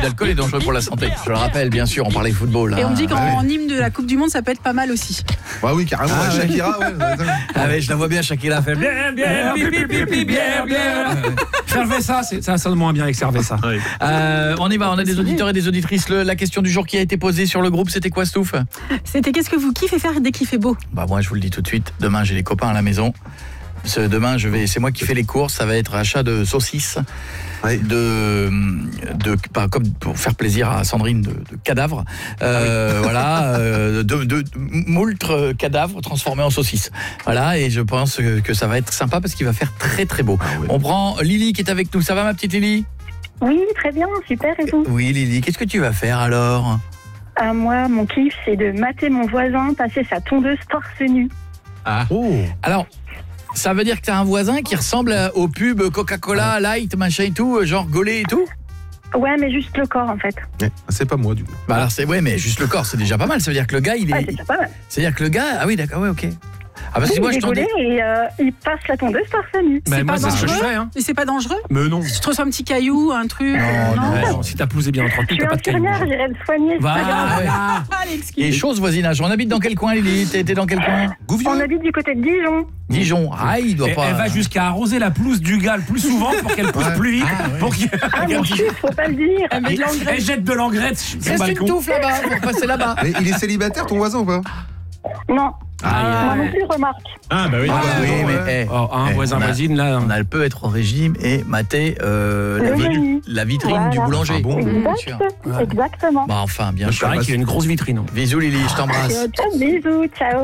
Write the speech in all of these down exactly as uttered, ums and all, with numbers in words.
d'alcool est dangereux pour la santé. Je le rappelle, bien sûr, on parlait football. Là. Et on me dit qu'en ouais. en hymne de la Coupe du Monde, ça peut être pas mal aussi. Bah oui, carrément. Ah, ouais. Shakira, ouais. Ah ouais, je la vois bien, Shakira fait bien, bien, pipi, pipi, bien, bien. Cerveza, c'est, ça sonne moins bien avec Cerveza. Oui. Euh, on y va, on a des auditeurs et des auditrices. Le, la question du jour qui a été posée sur le groupe, c'était quoi, Stouff? C'était qu'est-ce que vous kiffez faire dès qu'il fait beau? Bah moi, je vous le dis tout de suite. Demain, j'ai les copains à la maison. Ce, demain, je vais, c'est moi qui fais les courses. Ça va être achat de saucisses, ouais. de, de, bah, comme pour faire plaisir à Sandrine, de, de cadavres. Euh, ah oui. Voilà, euh, de, de, de moultres cadavres transformés en saucisses. Voilà, et je pense que, que ça va être sympa parce qu'il va faire très très beau. Ah oui. On prend Lily qui est avec nous. Ça va, ma petite Lily? Oui, très bien, super. Et vous? Oui, Lily. Qu'est-ce que tu vas faire alors? Ah, moi, mon kiff, c'est de mater mon voisin passer sa tondeuse torse nu. Ah. Oh. Alors. Ça veut dire que t'as un voisin qui ressemble au pub Coca-Cola, Light, machin et tout, genre gaulé et tout? Ouais, mais juste le corps en fait. Ouais, c'est pas moi du coup. Bah alors c'est ouais, mais juste le corps, c'est déjà pas mal. Ça veut dire que le gars, il est. Ouais, c'est déjà pas mal. C'est-à-dire que le gars, ah oui, d'accord, ouais, ok. Ah parce oui, que moi il je est gaulé et euh, il passe la tondeuse torse nu. Mais c'est moi, pas c'est ce que je dangereux fais, hein. Et c'est pas dangereux? Mais non. Si tu reçois un petit caillou, un truc. Non, non, non, non. Si ta pelouse est bien entretenue, t'as pas de caillou. Je suis infirmière, j'irai le soigner. Voilà. Et chose voisinage. On habite dans quel coin, Lily? T'es dans quel coin? Gouvion. On habite du côté de Dijon. Dijon. Ah, il doit et pas. Elle va jusqu'à arroser la pelouse du gars le plus souvent pour qu'elle pousse ouais. plus vite. Ah, ouais. Pour qu'il... Ah, mon chut, faut pas le dire. Elle, met de elle jette de l'engrais sur le Reste balcon. une touffe là-bas pour passer là-bas. Mais il est célibataire, ton voisin ou pas? Non. Ah, moi non plus, remarque. Ah bah oui. Ah, oui, ouais. mais eh, Oh, un eh, voisin on a- voisine là. On a, elle peut être au régime et mater euh, la, Le vi- menu. la vitrine Voilà. du boulanger. Ah bon, Bien Exact, sûr. exactement. Bah enfin, bien Je sûr. parie qu'il a une grosse vitrine. Bisous Lily, je t'embrasse. Bisous, ciao.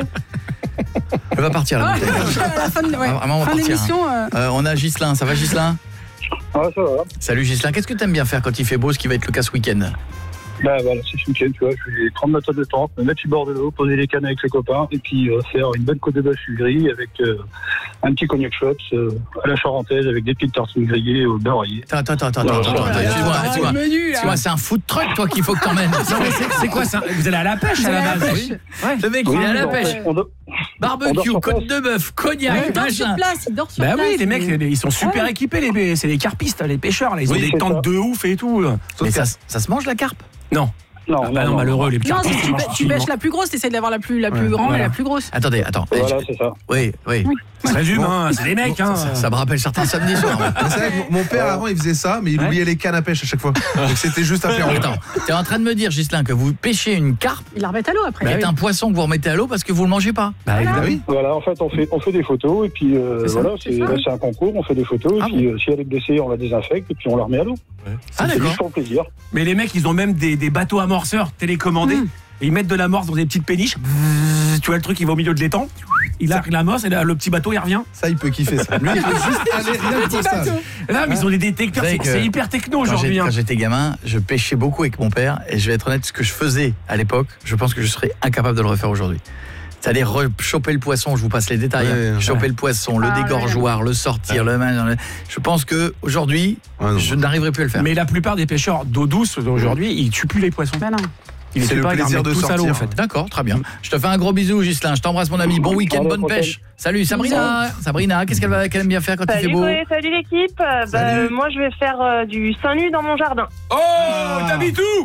Elle va partir là. À la fin de, ouais. Ah, vraiment, on va fin partir, d'émission. Euh... Euh, on a Ghislain, ça va Ghislain? Ah, ça va. Salut Ghislain, qu'est-ce que t'aimes bien faire quand il fait beau, ce qui va être le cas ce week-end? Bah voilà, c'est ce week-end, tu vois, je vais prendre ma table de tente, me mettre sur le bord de l'eau, poser les cannes avec les copains, et puis euh, faire une bonne côte de bœuf gris avec euh, un petit cognac shots euh, à la charentaise avec des petites tartines grillées au beurre rayé. Attends, attends, attends, attends, attends, attends, excuse-moi, Ah, excuse-moi. le menu, là. Excuse-moi, c'est un food truck toi qu'il faut que t'emmènes. Non, mais c'est, c'est quoi ça? Vous allez à la pêche Vous à la allez à la base? pêche. Oui. Ouais. Le mec, il est à la on pêche. dort- on dort- on dort Barbecue, sur côte place. de bœuf, cognac, Il dort sur machin. place, il dort sur Bah place. oui, les mecs, ils sont super équipés, les, c'est les carpistes, les pêcheurs, là, ils ont Oui, des c'est tentes ça. de ouf et tout. Mais ça, ça se mange la carpe? Non. Non, Ah bah non, malheureux, les Non, carpistes. c'est- ils tu, mangent- pê- tu ils pêches mangent- la plus grosse, t'essaies d'avoir la plus, la plus Ouais, grande voilà. et la plus grosse. Attendez, attends. Voilà, c'est ça. Oui, oui. Ça se résume, hein, c'est les mecs, hein. Ça, ça me rappelle certains samedis soirs. Mais c'est vrai que mon mon père avant il faisait ça, mais il Ouais. oubliait les cannes à pêche à chaque fois. Donc c'était juste à faire. Attends, t'es en train de me dire, Ghislain, que vous pêchez une carpe Il la remet à l'eau après. qui est un poisson que vous remettez à l'eau parce que vous le mangez pas? Bah évidemment. oui. Voilà, en fait, on fait, on fait des photos, et puis euh, C'est ça, voilà, c'est c'est, ça. là, c'est un concours, on fait des photos, Ah et puis euh, si elle est blessée, on la désinfecte, et puis on la remet à l'eau. Ah C'est d'accord. juste pour le plaisir. Mais les mecs, ils ont même des, des bateaux amorceurs télécommandés. Mm. Et ils mettent de l'amorce dans des petites péniches. Bzzz, tu vois le truc, il va au milieu de l'étang. Il a l'amorce et là, le petit bateau, il revient. Ça, il peut kiffer ça. Lui, il peut juste aller rien que pour ça. Là, mais ils ont des détecteurs. Vous savez C'est, que c'est hyper techno Quand, aujourd'hui. j'ai- hein. quand j'étais gamin, je pêchais beaucoup avec mon père et je vais être honnête, ce que je faisais à l'époque, je pense que je serais incapable de le refaire aujourd'hui. C'est-à-dire re- choper le poisson, je vous passe les détails, Ouais, hein. ouais. choper le poisson, le Ah, dégorgeoir, le sortir, le man- je pense que aujourd'hui, Ouais, non. je n'arriverai plus à le faire. Mais la plupart des pêcheurs d'eau douce aujourd'hui, ils tuent plus les poissons. Bah non. Ils les C'est tuent le pas, ils les plaisir remettent de tous à l'eau, sortir. en fait. D'accord, très bien. Je te fais un gros bisou, Ghislain. Je t'embrasse, mon ami. Bon week-end, À la bonne prochaine. pêche. Salut, Sabrina. Sabrina, qu'est-ce qu'elle, va, qu'elle aime bien faire quand il fait Salut beau? Chloé, salut l'équipe. Euh, bah, Salut. moi je vais faire euh, du seins nu dans mon jardin. Oh, t'habites où?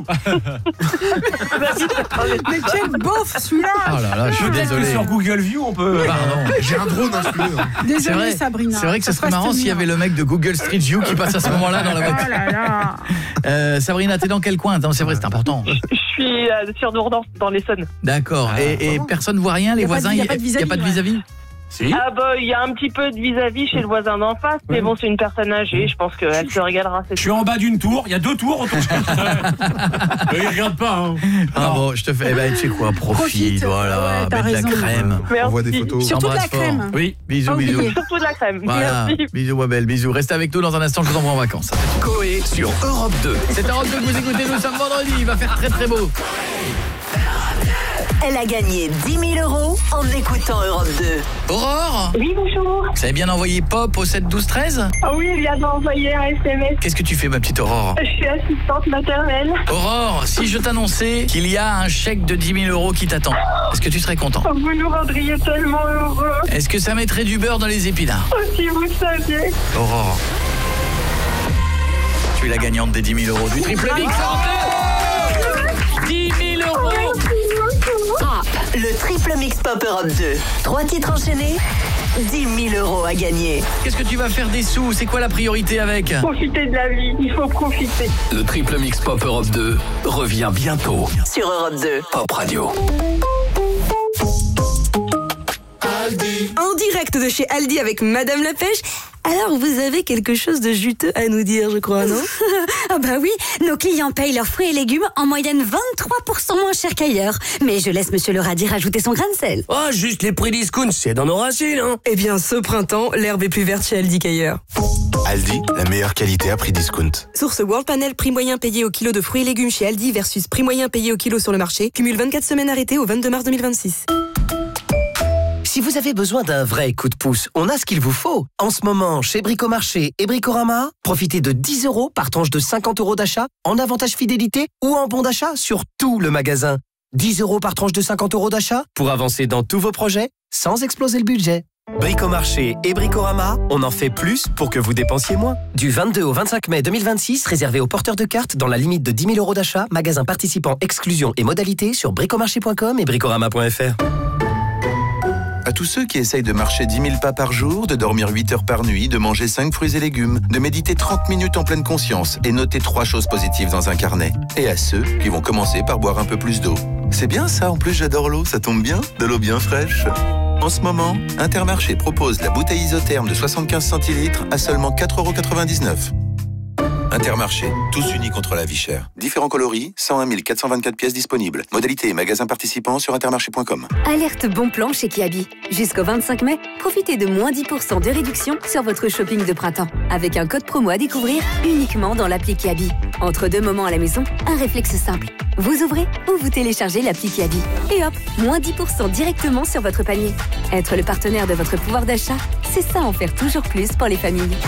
Mais quel beauf celui-là. Oh là là, je suis Peut-être que désolé. sur Google View, on peut. Pardon. J'ai un drone, hein, je peux. hein. C'est Désolée vrai, Sabrina. c'est vrai que ce Ça serait passe marrant tenir. s'il y avait le mec de Google Street View qui passe à ce moment-là dans la Oh voiture. là là. Euh, Sabrina, t'es dans quel coin? Non, c'est vrai, c'est important. Je suis euh, sur Dourdan, dans l'Essonne. D'accord. Ah, et, et personne voit rien, les Y a pas de- voisins, y a pas de il y a pas de vis-à-vis, vis-à-vis? Si. Ah bah il y a un petit peu de vis-à-vis chez le voisin d'en face, mais bon c'est une personne âgée, je pense qu'elle se régalera. Je suis en bas d'une tour, il y a deux tours autour. Mais il regarde pas, hein. Ah bon, je te fais. Eh ben, tu sais quoi, profite, Profite. voilà, Ouais, t'as mets de la raison. crème. On voit des Merci. photos. Surtout de la Embrasse fort. crème. Oui. Bisous, Pas bisous. oublier. Surtout de la crème. Voilà, Merci. bisous, ma belle, bisous. Restez avec nous dans un instant, je vous envoie en vacances. Coé sur Europe deux. C'est Europe deux que vous écoutez, nous sommes vendredi, il va faire très très beau. Elle a gagné dix mille euros en écoutant Europe deux. Aurore, Oui, bonjour. vous avez bien envoyé Pop au sept douze treize? Ah oui, il vient d'envoyer un S M S. Qu'est-ce que tu fais, ma petite Aurore? Je suis assistante maternelle. Aurore, si je t'annonçais qu'il y a un chèque de dix mille euros qui t'attend, est-ce que tu serais content? Vous nous rendriez tellement heureux. Est-ce que ça mettrait du beurre dans les épinards? Oh, si vous saviez. Aurore, Tu es la gagnante des dix mille euros du triple mix. dix mille euros. Ah, le triple mix pop Europe deux. Trois titres enchaînés, dix mille euros à gagner. Qu'est-ce que tu vas faire des sous? C'est quoi la priorité avec? Profiter de la vie, il faut profiter. Le triple mix pop Europe deux revient bientôt Sur Europe deux. Pop Radio. En direct de chez Aldi avec Madame la Pêche. Alors, vous avez quelque chose de juteux à nous dire, je crois, non? Ah bah oui, nos clients payent leurs fruits et légumes en moyenne vingt-trois pour cent moins cher qu'ailleurs. Mais je laisse Monsieur le radis rajouter son grain de sel. Oh, juste les prix discount, c'est dans nos racines, hein. Eh bien, ce printemps, l'herbe est plus verte chez Aldi qu'ailleurs. Aldi, la meilleure qualité à prix discount. Source World Panel, prix moyen payé au kilo de fruits et légumes chez Aldi versus prix moyen payé au kilo sur le marché. Cumule vingt-quatre semaines arrêtées au vingt-deux mars deux mille vingt-six. Si vous avez besoin d'un vrai coup de pouce, on a ce qu'il vous faut. En ce moment, chez Bricomarché et Bricorama, profitez de dix euros par tranche de cinquante euros d'achat en avantage fidélité ou en bon d'achat sur tout le magasin. dix euros par tranche de cinquante euros d'achat pour avancer dans tous vos projets sans exploser le budget. Bricomarché et Bricorama, on en fait plus pour que vous dépensiez moins. Du vingt-deux au vingt-cinq mai deux mille vingt-six, réservé aux porteurs de cartes dans la limite de dix mille euros d'achat, magasin participant, exclusion et modalités sur bricomarché point com et bricorama point f r. À tous ceux qui essayent de marcher dix mille pas par jour, de dormir huit heures par nuit, de manger cinq fruits et légumes, de méditer trente minutes en pleine conscience et noter trois choses positives dans un carnet. Et à ceux qui vont commencer par boire un peu plus d'eau. C'est bien ça, en plus j'adore l'eau, ça tombe bien, de l'eau bien fraîche. En ce moment, Intermarché propose la bouteille isotherme de soixante-quinze centilitres à seulement quatre euros quatre-vingt-dix-neuf. Intermarché, tous unis contre la vie chère. Différents coloris, cent un mille quatre cent vingt-quatre pièces disponibles. Modalité et magasins participants sur intermarché point com. Alerte bon plan chez Kiabi. Jusqu'au vingt-cinq mai, profitez de moins dix pour cent de réduction sur votre shopping de printemps. Avec un code promo à découvrir uniquement dans l'appli Kiabi. Entre deux moments à la maison, un réflexe simple. Vous ouvrez ou vous téléchargez l'appli Kiabi. Et hop, moins dix pour cent directement sur votre panier. Être le partenaire de votre pouvoir d'achat, c'est ça en faire toujours plus pour les familles.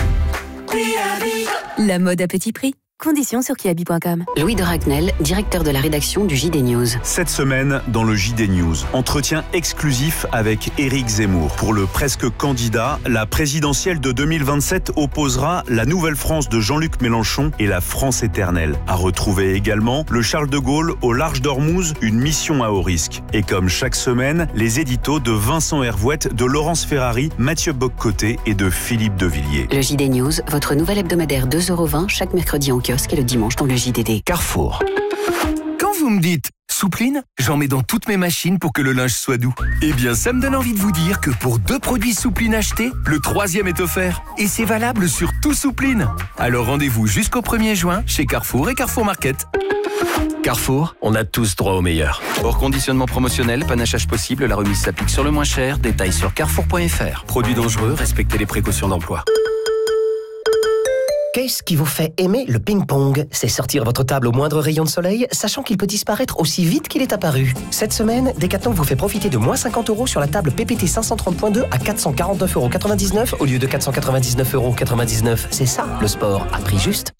La mode à petit prix. Conditions sur kiabi point com. Louis de Ragnel, directeur de la rédaction du J D News. Cette semaine, dans le J D News, entretien exclusif avec Éric Zemmour. Pour le presque candidat, la présidentielle de deux mille vingt-sept opposera la Nouvelle France de Jean-Luc Mélenchon et la France éternelle. À retrouver également le Charles de Gaulle au large d'Ormuz, une mission à haut risque. Et comme chaque semaine, les éditos de Vincent Hervouette, de Laurence Ferrari, Mathieu Boccoté et de Philippe Devilliers. Le J D News, votre nouvel hebdomadaire deux euros vingt chaque mercredi en kiosque et le dimanche dans le J D D. Carrefour. Quand vous me dites soupline, j'en mets dans toutes mes machines pour que le linge soit doux. Eh bien, ça me donne envie de vous dire que pour deux produits soupline achetés, le troisième est offert. Et c'est valable sur tout soupline. Alors rendez-vous jusqu'au premier juin chez Carrefour et Carrefour Market. Carrefour, on a tous droit au meilleur. Hors conditionnement promotionnel, panachage possible, la remise s'applique sur le moins cher. Détails sur carrefour point f r. Produits dangereux, respectez les précautions d'emploi. Qu'est-ce qui vous fait aimer le ping-pong? C'est sortir votre table au moindre rayon de soleil, sachant qu'il peut disparaître aussi vite qu'il est apparu. Cette semaine, Decathlon vous fait profiter de moins cinquante euros sur la table P P T cinq cent trente point deux à quatre cent quarante-neuf euros quatre-vingt-dix-neuf au lieu de quatre cent quatre-vingt-dix-neuf euros quatre-vingt-dix-neuf. C'est ça, le sport à prix juste.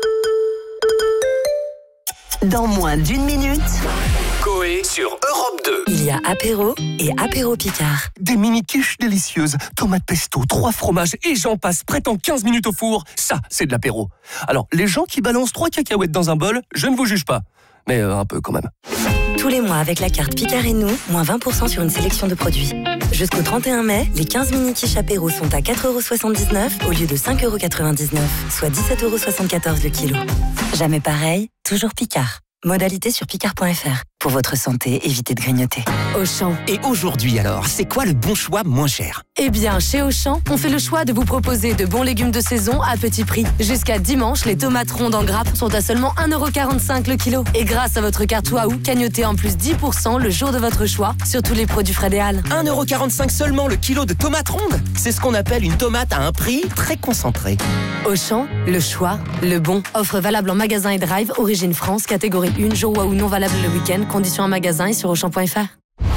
Dans moins d'une minute... Coé sur Europe deux. Il y a apéro et apéro Picard. Des mini-quiches délicieuses, tomates pesto, trois fromages et j'en passe, prêt en quinze minutes au four. Ça, c'est de l'apéro. Alors, les gens qui balancent trois cacahuètes dans un bol, je ne vous juge pas. Mais euh, un peu quand même. Tous les mois, avec la carte Picard et nous, moins vingt pour cent sur une sélection de produits. Jusqu'au trente et un mai, les quinze mini-quiches apéro sont à quatre euros soixante-dix-neuf au lieu de cinq euros quatre-vingt-dix-neuf, soit dix-sept euros soixante-quatorze le kilo. Jamais pareil, toujours Picard. Modalité sur picard point f r. Pour votre santé, évitez de grignoter. Auchan. Et aujourd'hui alors, c'est quoi le bon choix moins cher? Eh bien, chez Auchan, on fait le choix de vous proposer de bons légumes de saison à petit prix. Jusqu'à dimanche, les tomates rondes en grappe sont à seulement un euro quarante-cinq le kilo. Et grâce à votre carte Waouh, cagnotez en plus dix pour cent le jour de votre choix sur tous les produits frais des Halles. un euro quarante-cinq seulement le kilo de tomates rondes? C'est ce qu'on appelle une tomate à un prix très concentré. Auchan, le choix, le bon. Offre valable en magasin et drive, origine France, catégorie un, jour Waouh non valable le week-end, conditions en magasin et sur auchan point f r.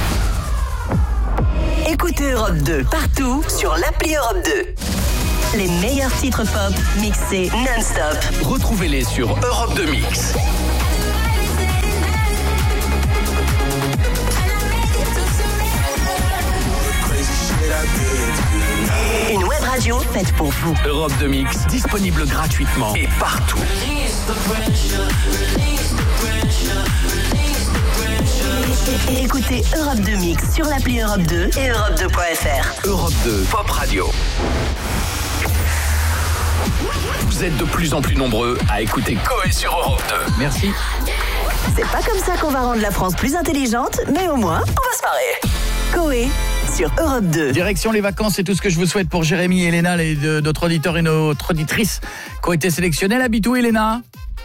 Écoutez Europe deux partout sur l'appli Europe deux. Les meilleurs titres pop mixés non-stop. Retrouvez-les sur Europe deux Mix. Crazy shit I did. Une web radio faite pour vous. Europe deux Mix, disponible gratuitement et partout. Écoutez Europe deux Mix sur l'appli Europe deux et Europe deux point F R. Europe deux, Pop Radio. Vous êtes de plus en plus nombreux à écouter Coé sur Europe deux. Merci. C'est pas comme ça qu'on va rendre la France plus intelligente, mais au moins, on va se marrer. Coé sur Europe deux. Direction les vacances, c'est tout ce que je vous souhaite pour Jérémy et Elena, les, de, notre auditeur et notre auditrice qui ont été sélectionnés. Elle habite où, Elena ?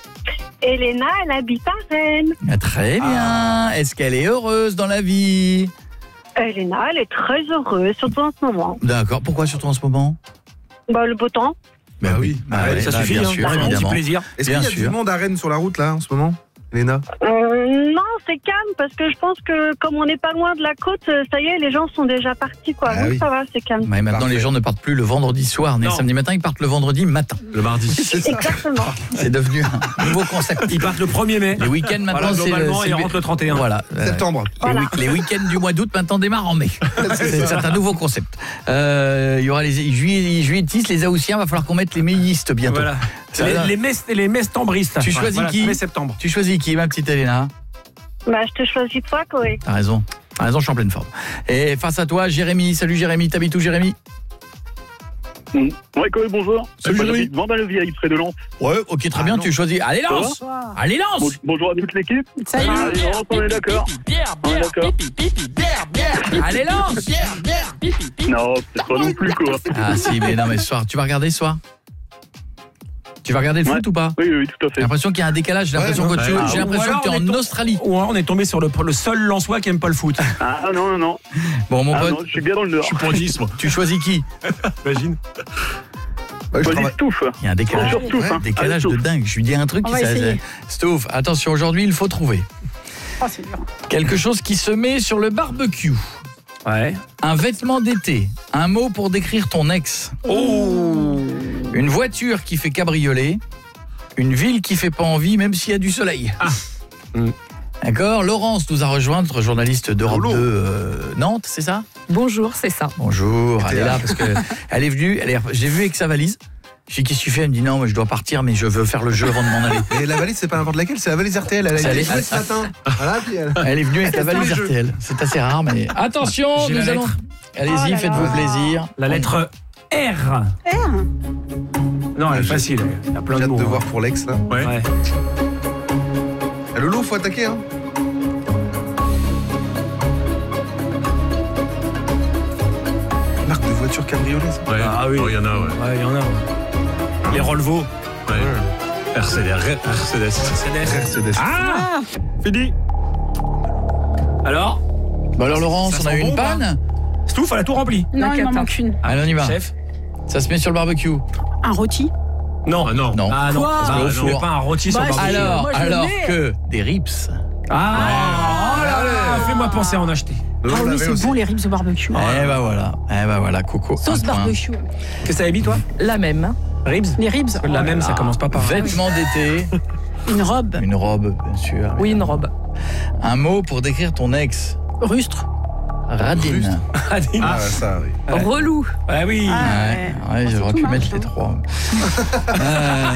Elena, elle habite à Rennes. Ah, très bien. Ah. Est-ce qu'elle est heureuse dans la vie ? Elena, elle est très heureuse, surtout en ce moment. D'accord. Pourquoi surtout en ce moment ? Bah, le beau temps. Bah oui, bah ah, ouais, ça bah, suffit, bien hein, sûr, un évidemment. petit plaisir. Est-ce qu'il y a sûr. du monde à Rennes sur la route là en ce moment, Elena ? euh, Non, c'est calme parce que je pense que comme on n'est pas loin de la côte, ça y est, les gens sont déjà partis quoi. Ah Donc oui. ça va, c'est calme. Mais maintenant, Parfait. les gens ne partent plus le vendredi soir, ni le samedi matin, ils partent le vendredi matin. Le mardi. Exactement. C'est devenu un nouveau concept. Ils partent le premier mai. Les week-ends maintenant, Voilà, c'est globalement, le, c'est ils le- rentrent le trente et un. Voilà. Euh, Septembre. Les, Voilà. week- les week-ends du mois d'août maintenant démarrent en mai. c'est, c'est un nouveau concept. Euh, Il y aura les juillet, juilletistes, les Haussiens, va falloir qu'on mette les méistes bientôt. Voilà. Ça Les, va. les, mes, les mestembristes. Tu choisis Voilà, qui mai septembre. Tu choisis qui, ma petite Elena ? Bah, je te choisis toi, Coé. T'as raison. T'as raison, je suis en pleine forme. Et face à toi, Jérémy. Salut Jérémy, t'habites où, Jérémy ? Ouais, Coé, bonjour. Salut, Jérémy. Vendal-le-Vieil, près de Lens. Ouais, ok, très bien, tu choisis. Allez, Ça lance Allez, lance Bonjour à toute l'équipe. Salut. Allez, Lens, on est d'accord. On est d'accord. Allez, lance Non, c'est pas non plus, quoi. Ah si, mais non, mais ce soir, tu vas regarder ce soir ? Tu vas regarder le foot Ouais. ou pas ? Oui, oui, tout à fait. J'ai l'impression qu'il y a un décalage, j'ai l'impression Ouais, que tu ouais. j'ai Ou l'impression alors, que tu es on est en tom- Australie. Ou alors, on est tombé sur le, le seul Lensois qui aime pas le foot. Ah non, non, non. Bon, mon Ah pote, non, je suis bien dans le nord. Je suis pour dix, moi. tu choisis qui ? Imagine. Ouais, je Vas-y, travaille- Stouff. Il y a un décalage, Sur Stouff, hein. décalage Allez, de dingue. Je lui dis un truc, On va ça- essayer. Stouff, attention, aujourd'hui, il faut trouver Oh, c'est dur. quelque chose qui se met sur le barbecue. Ouais. Un vêtement d'été, un mot pour décrire ton ex. Oh. Une voiture qui fait cabriolet, une ville qui fait pas envie même s'il y a du soleil. Ah. Mm. D'accord, Laurence nous a rejoint, notre journaliste d'Europe Lolo. deux euh, Nantes, c'est ça ? Bonjour, c'est ça. Bonjour, elle est là parce que elle est venue, elle est, j'ai vu avec sa valise. Je dis qu'est-ce que tu fais ? Elle me dit non, mais je dois partir mais je veux faire le jeu avant de m'en aller. Et la valise, c'est pas n'importe laquelle, c'est la valise R T L. Elle a C'est été allé- jouée ce matin. Voilà, puis elle- Elle est venue avec la C'est valise tous les R T L. C'est assez rare mais attention, J'ai nous la allons lettre. Allez-y, Oh là faites-vous là. plaisir. La lettre R. R. Non, elle est J'ai- facile. Il y a plein J'ai de hâte mots. de hein. voir pour l'ex là. Ouais. Ouais. Ah, Lolo, faut attaquer hein. Marque de voiture cabriolet. ça. Ouais. Ah oui. Oh, il y en a, ouais. Ouais, il y en a. ouais. Les Rolvo. Ouais. R C D, Mercedes. Mercedes. Ah, Fini. Alors Bon alors Laurence, Ça on a sent eu une bon, hein panne. Stouff, elle a tout rempli. Non, La il m'en cata. manque une. Allez, on y va. Chef. Ça se met sur le barbecue. Un rôti. Non. Ah non. Non. Ah non. Quoi Ah, Au je four. mets pas un rôti sur Bah, le si. barbecue. Alors, moi, je alors l'ai. que des rips. Ah, oh là là, fais-moi penser à en acheter. Lolo Ah oui, l'avait c'est aussi. bon les ribs au barbecue. Eh ben voilà, eh ben voilà, Coco. Sauce un point. barbecue. Qu'est-ce que t'avais mis, toi La même. Ribs. Les ribs. Parce que la même, ça commence pas par. Vêtements d'été, Une robe. une robe, bien sûr. Oui, une robe. Un mot pour décrire ton ex. Rustre. Radine. Radine. Ah, ça, oui. Ouais. Relou. Ah oui. Ah, Ouais, ouais, Oh, c'est j'aurais tout pu mal, mettre ça. les trois. Euh,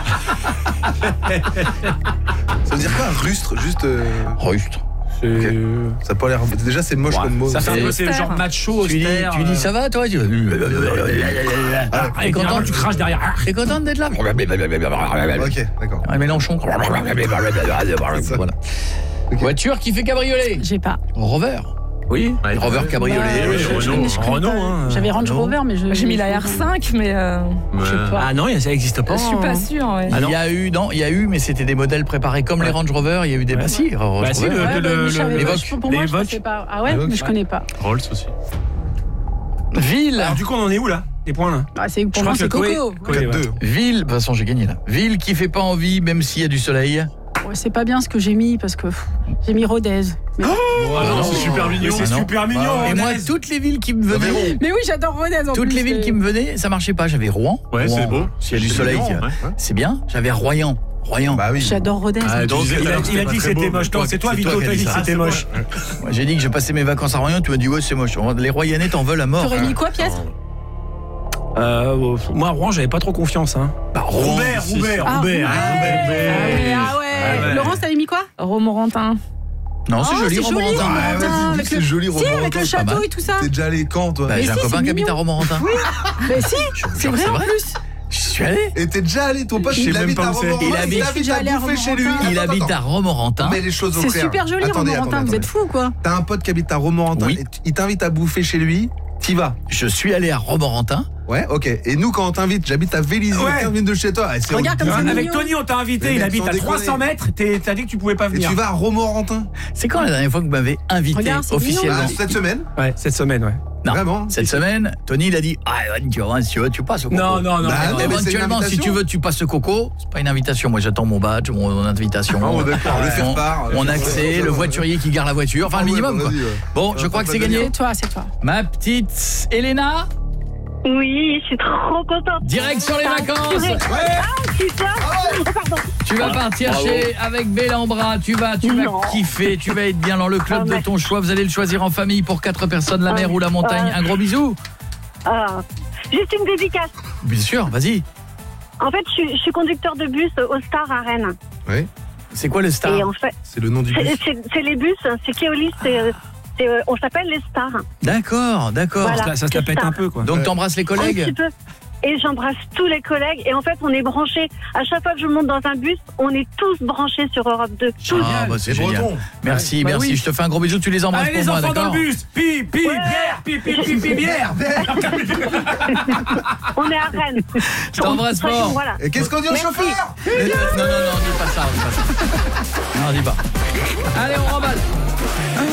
Ça veut dire quoi, rustre? Juste. euh, Rustre. ok. Ça a pas l'air. Déjà, c'est moche Ouais. comme mot. Ça fait un peu, c'est le genre macho, Tu dis, austère. tu dis ça va toi tu... Ah, T'es et content, content, tu craches derrière. T'es content d'être là? Ok, d'accord. Ouais, Mélenchon. Voilà. Voiture qui fait cabriolet. J'ai pas. Rover. Oui. Rover cabriolet. Ouais, je- je- je connais- je connais Renault, pas. hein. J'avais Range Renault. Rover, mais je. J'ai mis la R cinq, mais euh, Je sais pas. Ah non, ça n'existe pas. je suis pas sûre. Ouais. Il y a eu, non, il y a eu, mais c'était des modèles préparés comme les Range Rover. Il y a eu des, bah si, Range Bah si, Rover. le- Ouais, bah, mais je savais les pas. Vogue. Je- Pour moi, Les je Vogue. sais pas. Ah ouais, Les Vogue. mais je connais pas. Rolls aussi. Ville. Alors du coup, on en est où là? Les points là? Ah, c'est Je pour crois moi, que c'est Coé- Coco. Coé, ouais. deux. Ville. De toute façon, j'ai gagné là. Ville qui fait pas envie, même s'il y a du soleil. Ouais, c'est pas bien ce que j'ai mis parce que pff, j'ai mis Rodez. Mais, Ah non, non, c'est super mignon. C'est Ah non. super mignon. Et moi, Rodez. toutes les villes qui me venaient, mais oui, j'adore Rodez en toutes plus, les villes mais- qui me venaient, ça marchait pas. J'avais Rouen. Ouais, Rouen, c'est beau. S'il y a du C'est soleil, mignon, ouais. c'est bien. J'avais Royan. Royan. Bah oui. J'adore Rodez. Ah, Donc, tu disais il tout à a, l'heure il a pas dit que très c'était beau, moche. mais Non, c'est toi, c'est Vito, toi qui t'as as dit dit que ça. c'était moche. Moi, j'ai dit que je passais mes vacances à Royan. Tu m'as dit ouais, c'est moche. Les Royanais t'en veulent à mort. T'aurais mis quoi, Pièce? Euh, moi, Rouen, j'avais pas trop confiance. Hein. Bah, Rouen, Roubaix, c'est- Roubaix, Ah, Roubaix. Roubaix. ah, Roubaix. Ah ouais, ah ouais. Ah ouais. Laurence, t'avais mis quoi? Romorantin. Non, c'est Oh, joli, c'est joli, Romorantin. Romorantin. Ouais, vas-y, dis avec que c'est le- joli, Si, avec Romorantin. le Pas château mal. et tout ça. T'es déjà allé quand, toi? Bah, Mais j'ai un si, copain c'est qui habite mignon. à Romorantin. Mais si, c'est jure, vrai c'est en vrai. plus. Je suis allé. Et t'es déjà allé, ton pote, Je sais il même habite pas à où c'est. Romorantin. Il habite- Il Je suis déjà habite allé à à bouffer chez lui. Romorantin. Il Attends, habite attends. à Romorantin. Mais les choses au C'est clair. super joli, Attendez, Romorantin. attendez, Vous êtes attendez. fous, quoi. T'as un pote qui habite à Romorantin. Oui. Et t- il t'invite à bouffer chez lui. T'y vas. Je suis allé à Romorantin. Ouais, ok. Et nous, quand on t'invite, j'habite à Vélizy, Ouais. quinze minutes de chez toi. Et c'est Regarde comme au- c'est Avec mignon. Tony, on t'a invité, Mais il mec, habite sans à déconner. trois cents mètres, t'es- t'as dit que tu pouvais pas Et venir. tu vas à Romorantin. C'est quand la dernière fois que vous m'avez invité Regarde, c'est officiellement? Bah, cette semaine. Ouais, cette semaine, ouais. Non, Vraiment cette semaine, Tony il a dit ah Evan, tu vois, si tu veux, tu passes au coco. Non, non, non. Bah, non, non, mais c'est une Éventuellement, si invitation. tu veux, tu passes au coco. C'est pas une invitation. Moi, j'attends mon badge, mon, mon invitation. Ah, bon, d'accord, le Mon- faire part. Mon accès, le voiturier qui gare la voiture. Enfin, Ah le ouais, minimum, bah, quoi. vas-y, ouais. Bon, je Ça crois va que pas c'est tenir. gagné. C'est toi, c'est toi. Ma petite Elena, Oui, je suis trop contente. direct sur les vacances. Ah, super. Oh, pardon. Tu vas partir chez avec Bella en bras, tu vas tu vas Non. kiffer, tu vas être bien dans le club Ah, de merci. ton choix. Vous allez le choisir en famille pour quatre personnes, la Ah, mer ou la montagne. ah. Un gros bisou. Ah, juste une dédicace. Bien sûr, vas-y. En fait, je suis, je suis conducteur de bus au Star à Rennes. Oui. C'est quoi le star? Et en fait, C'est le nom du c'est bus. c'est- c'est les bus, c'est Keolis, c'est, c'est, euh, on s'appelle les stars. D'accord, d'accord. Voilà. Ça, ça se la c'est pète ça. un peu, quoi. Donc t'embrasses les Un petit collègues? peu. Et j'embrasse tous les collègues. Et en fait, on est branchés. À chaque fois que je monte dans un bus, on est tous branchés sur Europe deux. Tous. Ah, bah, c'est Les génial. Bretons. Merci, Bah merci. oui. Je te fais un gros bisou. Tu les embrasses Allez, pour les moi, enfants dans d'accord? le bus. Pi, pi, Ouais. bière, pi, pi, pi, pi, bière. On est à Rennes. Je t'embrasse Donc, fort. Voilà. Et qu'est-ce qu'on dit au Merci. chauffeur? Euh, Non, non, non, dis pas ça, dis pas ça. Non, dis pas. Allez, on remballe.